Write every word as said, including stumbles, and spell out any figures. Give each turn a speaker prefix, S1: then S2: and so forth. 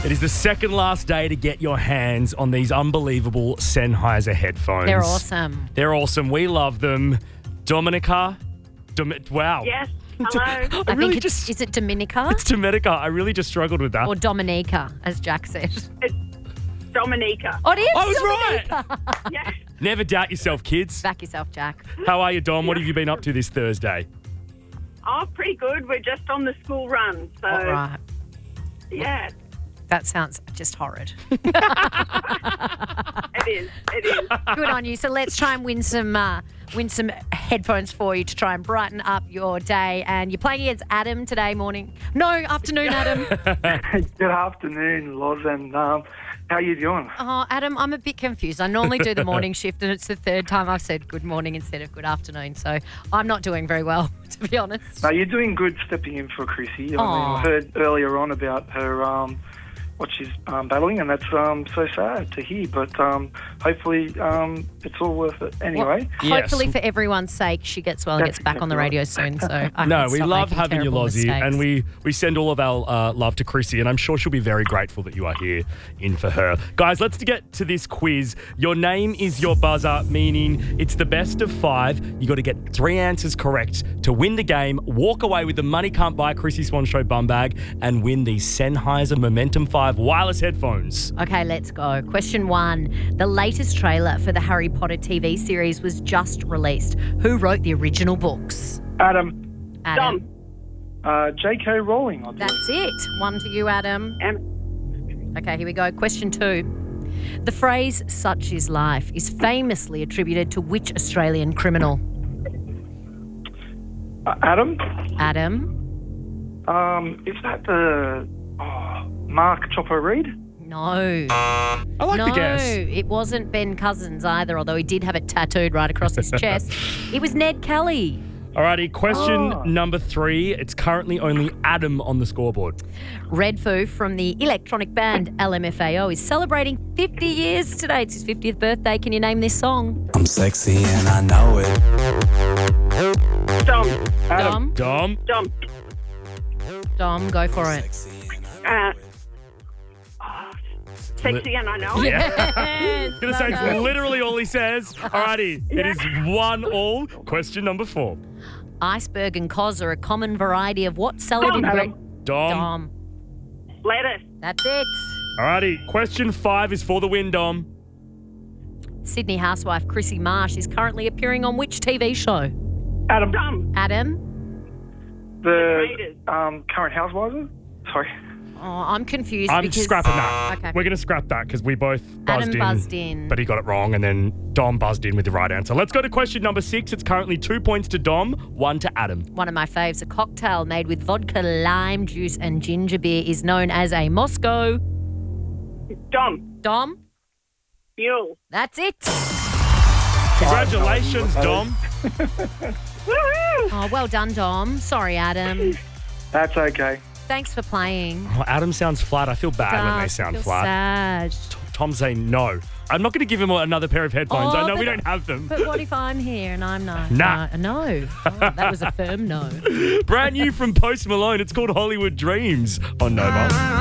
S1: It is the second last day to get your hands on these unbelievable Sennheiser headphones.
S2: They're awesome.
S1: They're awesome. We love them. Dominica. Dom- wow.
S3: Yes. Hello.
S1: I,
S2: I
S1: really
S2: think it's,
S1: just.
S2: is it Dominica
S1: It's Dominica. I really just struggled with that.
S2: or Dominica, as Jack said?
S3: It's Dominica.
S2: Oh, it is
S1: I was
S2: Dominica.
S1: right.
S3: Yes.
S1: Never doubt yourself, kids.
S2: Back yourself, Jack.
S1: How are you, Dom? What have you been up to this Thursday?
S3: Oh, pretty good. We're just on the school run. So,
S2: All right.
S3: yeah,
S2: That sounds just horrid.
S3: it is. It is.
S2: Good on you. So let's try and win some uh, win some headphones for you to try and brighten up your day. And you're playing against Adam today morning. No, afternoon, Adam.
S4: Good afternoon, Loz, and um, how you doing?
S2: Oh, Adam, I'm a bit confused. I normally do the morning shift, and it's the third time I've said good morning instead of good afternoon. So I'm not doing very well, to be honest.
S4: No, you're doing good stepping in for Chrissy. I mean,
S2: Aw.
S4: I heard earlier on about her, um, what she's um, battling, and that's um, so sad to hear. But um, hopefully um, it's all worth it anyway.
S2: Well,
S1: Yes.
S2: hopefully, for everyone's sake, she gets well and
S4: That's
S2: gets back on the
S4: exactly
S2: radio
S4: right.
S2: soon. So I
S1: No,
S2: can
S1: we
S2: stop
S1: love
S2: making
S1: having you,
S2: terrible
S1: Lozzie,
S2: mistakes.
S1: and we, we send all of our uh, love to Chrissy, and I'm sure she'll be very grateful that you are here in for her. Guys, let's get to this quiz. Your name is your buzzer, meaning it's the best of five. You got to get three answers correct to win the game, walk away with the Money Can't Buy Chrissy Swan Show bum bag, and win the Sennheiser Momentum five wireless headphones.
S2: Okay, let's go. Question one. The latest trailer for the Harry Potter T V series was just released. Who wrote the original books?
S4: Adam,
S2: Adam.
S3: Dom.
S4: uh, J K. Rowling, I believe.
S2: That's it. One to you, Adam.
S3: Um,
S2: Okay, here we go. Question two. The phrase "such is life" is famously attributed to which Australian criminal?
S4: Uh, Adam,
S2: Adam?
S4: um, is that the oh, Mark Chopper Reed?
S2: No.
S1: I like
S2: no,
S1: the guess.
S2: it wasn't Ben Cousins either, although he did have it tattooed right across his chest. It was Ned Kelly.
S1: Alrighty, question
S4: Oh.
S1: number three. It's currently only Adam on the scoreboard.
S2: Red Foo from the electronic band L M F A O is celebrating fifty years today. It's his fiftieth birthday. Can you name this song?
S5: I'm sexy and I know it.
S3: Dom.
S4: Adam,
S2: Dom?
S1: Dom?
S3: Dom.
S2: Dom, go for it.
S5: Sexy and I
S3: Uh, oh, sexy and I know.
S2: Yes,
S1: Gonna say
S2: well
S1: it's
S2: done.
S1: literally all he says. Alrighty, it is one all. Question number four.
S2: Iceberg and cos are a common variety of what salad
S3: Dom.
S2: ingredient?
S1: Dom.
S2: Dom.
S3: Lettuce.
S2: That's it.
S1: Alrighty, question five is for the win, Dom.
S2: Sydney housewife Chrissy Marsh is currently appearing on which T V show?
S4: Adam,
S3: Dom.
S2: Adam?
S4: the
S3: Raiders.
S4: um, current housewife? Sorry.
S2: Oh, I'm confused
S1: I'm
S2: because...
S1: scrapping that.
S2: Okay.
S1: We're going to scrap that because we both buzzed
S2: Adam
S1: in.
S2: buzzed in.
S1: But he got it wrong, and then Dom buzzed in with the right answer. Let's go to question number six. It's currently two points to Dom, one to Adam.
S2: One of my faves, a cocktail made with vodka, lime juice and ginger beer is known as a Moscow.
S3: Dom.
S2: Dom?
S3: Mule.
S2: That's it.
S1: Congratulations, Dom.
S3: Woohoo!
S2: Oh, well done, Dom. Sorry, Adam.
S4: That's okay.
S2: Thanks for playing.
S1: Oh, Adam sounds flat. I feel bad when they
S2: Does
S1: sound
S2: feel
S1: flat.
S2: sad.
S1: Tom's saying no. I'm not going to give him another pair of headphones.
S2: Oh,
S1: I know we
S2: but-
S1: don't have them.
S2: But what if I'm here and I'm not?
S1: Nah.
S2: No. no. Oh, that was a firm no.
S1: Brand new from Post Malone. It's called Hollywood Dreams on Nova.